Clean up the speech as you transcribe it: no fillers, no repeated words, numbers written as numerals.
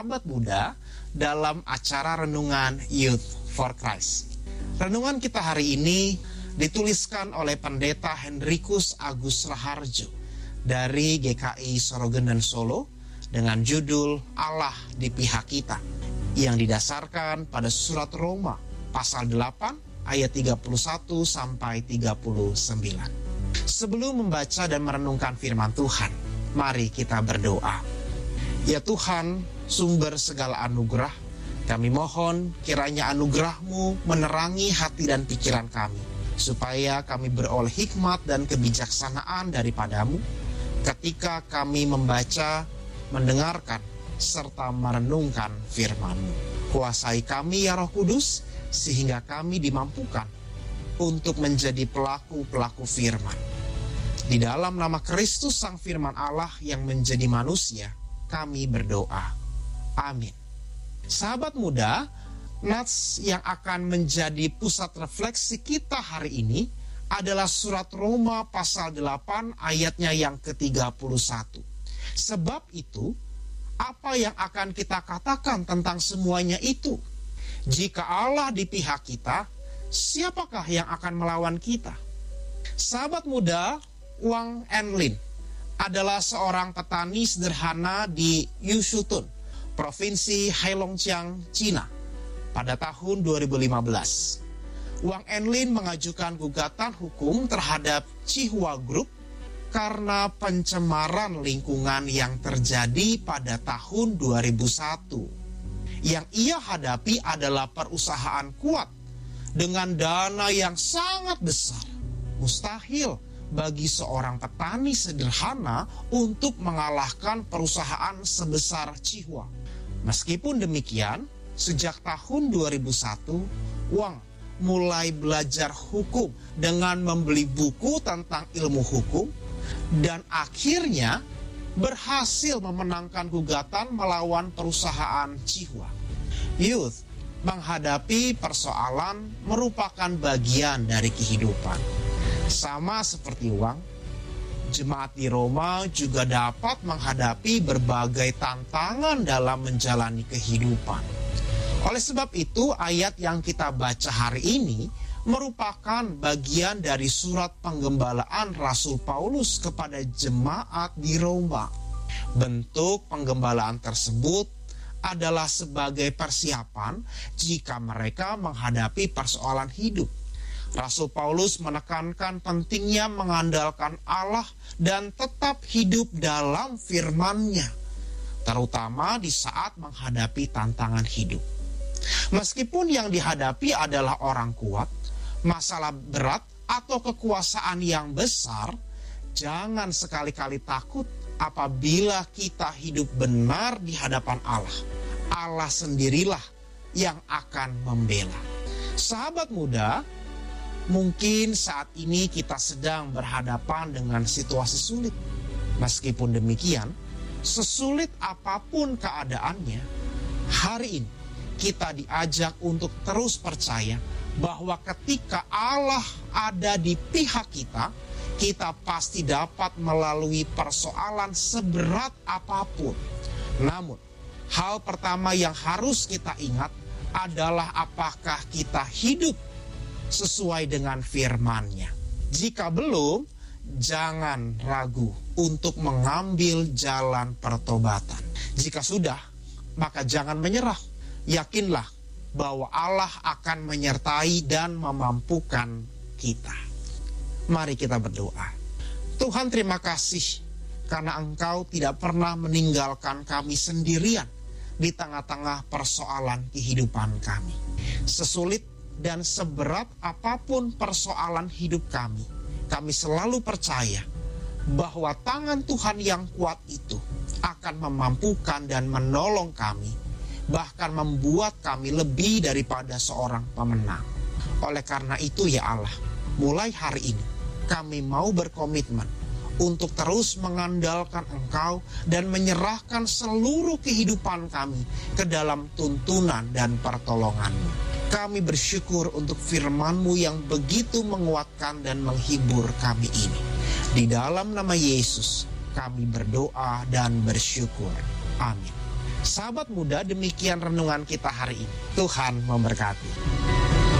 Sahabat muda dalam acara renungan Youth for Christ. Renungan kita hari ini dituliskan oleh Pendeta Hendrikus Agus Raharjo dari GKI Sorogen dan Solo dengan judul Allah di Pihak Kita, yang didasarkan pada surat Roma pasal 8 ayat 31 sampai 39. Sebelum membaca dan merenungkan firman Tuhan, mari kita berdoa. Ya Tuhan, sumber segala anugerah, kami mohon kiranya anugerah-Mu menerangi hati dan pikiran kami, supaya kami beroleh hikmat dan kebijaksanaan daripada-Mu ketika kami membaca, mendengarkan, serta merenungkan firman-Mu. Kuasai kami ya Roh Kudus, sehingga kami dimampukan untuk menjadi pelaku-pelaku firman. Di dalam nama Kristus Sang Firman Allah yang menjadi manusia, kami berdoa. Amin. Sahabat muda, nats yang akan menjadi pusat refleksi kita hari ini adalah surat Roma pasal 8 ayatnya yang ke-31. Sebab itu, apa yang akan kita katakan tentang semuanya itu? Jika Allah di pihak kita, siapakah yang akan melawan kita? Sahabat muda, Wang Enlin adalah seorang petani sederhana di Yusutun, Provinsi Heilongjiang, Cina, pada tahun 2015. Wang Enlin mengajukan gugatan hukum terhadap Chihua Group karena pencemaran lingkungan yang terjadi pada tahun 2001. Yang ia hadapi adalah perusahaan kuat dengan dana yang sangat besar. Mustahil bagi seorang petani sederhana untuk mengalahkan perusahaan sebesar Chihua. Meskipun demikian, sejak tahun 2001, Wang mulai belajar hukum dengan membeli buku tentang ilmu hukum dan akhirnya berhasil memenangkan gugatan melawan perusahaan Chihua. Youth menghadapi persoalan merupakan bagian dari kehidupan. Sama seperti Wang, jemaat di Roma juga dapat menghadapi berbagai tantangan dalam menjalani kehidupan. Oleh sebab itu, ayat yang kita baca hari ini merupakan bagian dari surat penggembalaan Rasul Paulus kepada jemaat di Roma. Bentuk penggembalaan tersebut adalah sebagai persiapan jika mereka menghadapi persoalan hidup. Rasul Paulus menekankan pentingnya mengandalkan Allah dan tetap hidup dalam firman-Nya, terutama di saat menghadapi tantangan hidup. Meskipun yang dihadapi adalah orang kuat, masalah berat, atau kekuasaan yang besar, jangan sekali-kali takut apabila kita hidup benar di hadapan Allah. Allah sendirilah yang akan membela. Sahabat muda, mungkin saat ini kita sedang berhadapan dengan situasi sulit. Meskipun demikian, sesulit apapun keadaannya, hari ini kita diajak untuk terus percaya bahwa ketika Allah ada di pihak kita, kita pasti dapat melalui persoalan seberat apapun. Namun, hal pertama yang harus kita ingat adalah apakah kita hidup sesuai dengan firman-Nya. Jika belum, jangan ragu untuk mengambil jalan pertobatan. Jika sudah, maka jangan menyerah. Yakinlah bahwa Allah akan menyertai dan memampukan kita. Mari kita berdoa. Tuhan, terima kasih karena Engkau tidak pernah meninggalkan kami sendirian di tengah-tengah persoalan kehidupan kami. Sesulit dan seberat apapun persoalan hidup kami selalu percaya bahwa tangan Tuhan yang kuat itu akan memampukan dan menolong kami, bahkan membuat kami lebih daripada seorang pemenang. Oleh karena itu ya Allah, mulai hari ini kami mau berkomitmen untuk terus mengandalkan Engkau dan menyerahkan seluruh kehidupan kami ke dalam tuntunan dan pertolongan-Mu. Kami bersyukur untuk firman-Mu yang begitu menguatkan dan menghibur kami ini. Di dalam nama Yesus, kami berdoa dan bersyukur. Amin. Sahabat muda, demikian renungan kita hari ini. Tuhan memberkati.